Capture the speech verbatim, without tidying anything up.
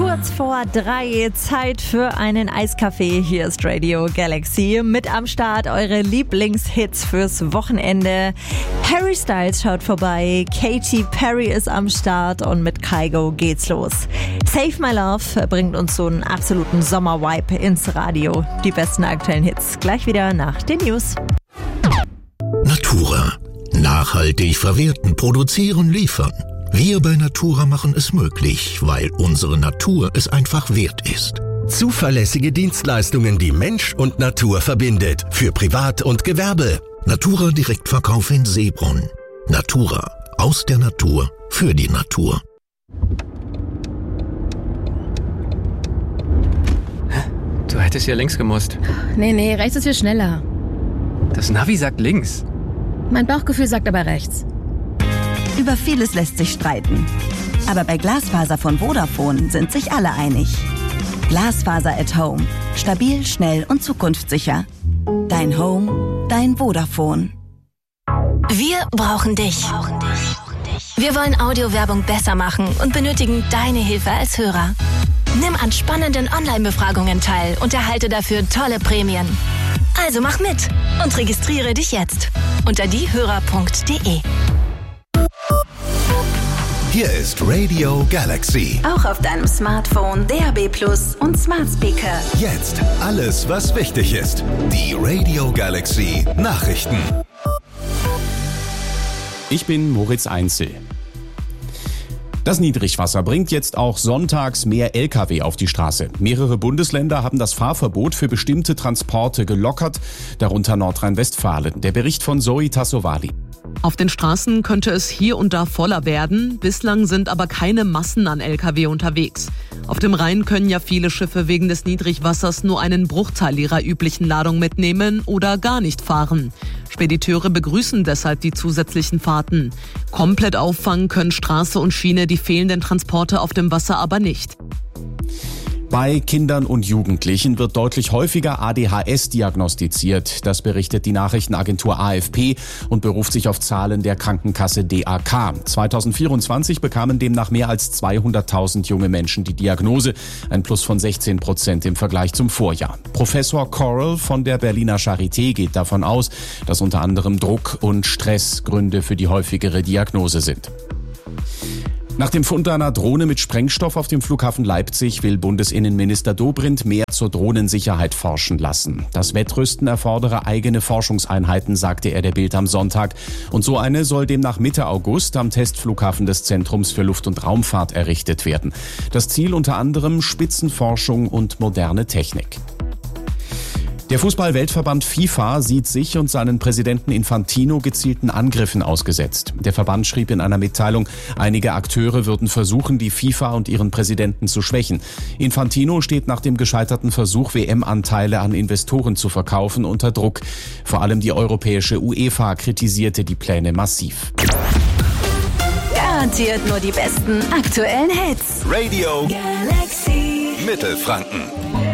Kurz vor drei, Zeit für einen Eiskaffee. Hier ist Radio Galaxy. Mit am Start eure Lieblingshits fürs Wochenende. Harry Styles schaut vorbei, Katy Perry ist am Start und mit Kygo geht's los. Save My Love bringt uns so einen absoluten Sommer-Vibe ins Radio. Die besten aktuellen Hits gleich wieder nach den News. Natura. Nachhaltig verwerten, produzieren, liefern. Wir bei Natura machen es möglich, weil unsere Natur es einfach wert ist. Zuverlässige Dienstleistungen, die Mensch und Natur verbindet. Für Privat und Gewerbe. Natura Direktverkauf in Seebrunn. Natura. Aus der Natur. Für die Natur. Du hättest hier links gemusst. Nee, nee, rechts ist hier schneller. Das Navi sagt links. Mein Bauchgefühl sagt aber rechts. Über vieles lässt sich streiten. Aber bei Glasfaser von Vodafone sind sich alle einig. Glasfaser at Home. Stabil, schnell und zukunftssicher. Dein Home, dein Vodafone. Wir brauchen dich. Wir wollen Audiowerbung besser machen und benötigen deine Hilfe als Hörer. Nimm an spannenden Online-Befragungen teil und erhalte dafür tolle Prämien. Also mach mit und registriere dich jetzt unter diehörer punkt de. Hier ist Radio Galaxy. Auch auf deinem Smartphone, D A B Plus und Smart Speaker. Jetzt alles, was wichtig ist. Die Radio Galaxy Nachrichten. Ich bin Moritz Einzel. Das Niedrigwasser bringt jetzt auch sonntags mehr L K W auf die Straße. Mehrere Bundesländer haben das Fahrverbot für bestimmte Transporte gelockert, darunter Nordrhein-Westfalen. Der Bericht von Zoe Tassovali. Auf den Straßen könnte es hier und da voller werden. Bislang sind aber keine Massen an L K W unterwegs. Auf dem Rhein können ja viele Schiffe wegen des Niedrigwassers nur einen Bruchteil ihrer üblichen Ladung mitnehmen oder gar nicht fahren. Spediteure begrüßen deshalb die zusätzlichen Fahrten. Komplett auffangen können Straße und Schiene die fehlenden Transporte auf dem Wasser aber nicht. Bei Kindern und Jugendlichen wird deutlich häufiger A D H S diagnostiziert. Das berichtet die Nachrichtenagentur A F P und beruft sich auf Zahlen der Krankenkasse D A K. zweitausendvierundzwanzig bekamen demnach mehr als zweihunderttausend junge Menschen die Diagnose, ein Plus von sechzehn Prozent im Vergleich zum Vorjahr. Professor Correll von der Berliner Charité geht davon aus, dass unter anderem Druck und Stress Gründe für die häufigere Diagnose sind. Nach dem Fund einer Drohne mit Sprengstoff auf dem Flughafen Leipzig will Bundesinnenminister Dobrindt mehr zur Drohnensicherheit forschen lassen. Das Wettrüsten erfordere eigene Forschungseinheiten, sagte er der Bild am Sonntag. Und so eine soll demnach Mitte August am Testflughafen des Zentrums für Luft- und Raumfahrt errichtet werden. Das Ziel unter anderem Spitzenforschung und moderne Technik. Der Fußball-Weltverband FIFA sieht sich und seinen Präsidenten Infantino gezielten Angriffen ausgesetzt. Der Verband schrieb in einer Mitteilung, einige Akteure würden versuchen, die FIFA und ihren Präsidenten zu schwächen. Infantino steht nach dem gescheiterten Versuch, W M-Anteile an Investoren zu verkaufen, unter Druck. Vor allem die europäische UEFA kritisierte die Pläne massiv. Garantiert nur die besten aktuellen Hits. Radio Galaxy Mittelfranken.